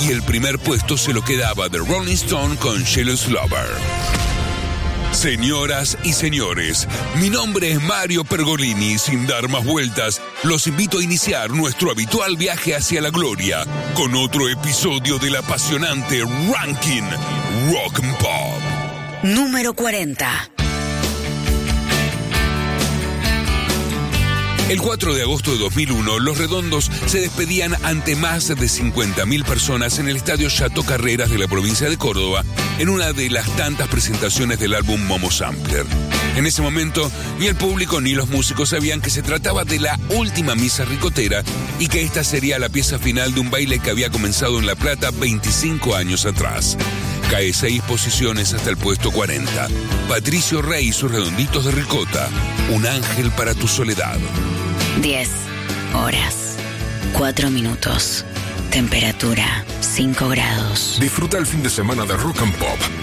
y el primer puesto se lo quedaba The Rolling Stone con Jealous Lover. Señoras y señores, mi nombre es Mario Pergolini. Sin dar más vueltas, los invito a iniciar nuestro habitual viaje hacia la gloria con otro episodio del apasionante Ranking Rock and Pop. Número 40. El 4 de agosto de 2001, Los Redondos se despedían ante más de 50.000 personas en el Estadio Chateau Carreras de la provincia de Córdoba, en una de las tantas presentaciones del álbum Momo Sampler. En ese momento, ni el público ni los músicos sabían que se trataba de la última misa ricotera y que esta sería la pieza final de un baile que había comenzado en La Plata 25 años atrás. Cae 6 posiciones hasta el puesto 40. Patricio Rey y sus Redonditos de Ricota. Un ángel para tu soledad. 10 horas, 4 minutos. Temperatura 5 grados. Disfruta el fin de semana de Rock and Pop.